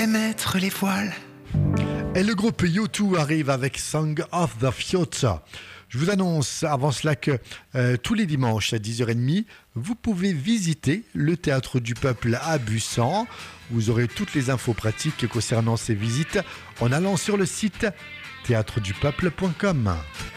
émettre les voiles. Et le groupe U2 arrive avec Song of the Future. Je vous annonce avant cela que tous les dimanches à 10h30, vous pouvez visiter le Théâtre du Peuple à Busan. Vous aurez toutes les infos pratiques concernant ces visites en allant sur le site théâtredupeuple.com.